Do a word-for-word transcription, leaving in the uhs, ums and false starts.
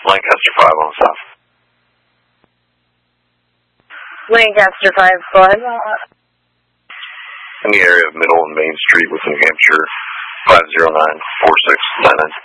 Lancaster five on south. Lancaster five, go ahead. In the area of Middle and Main Street with New Hampshire, five zero nine four six nine nine.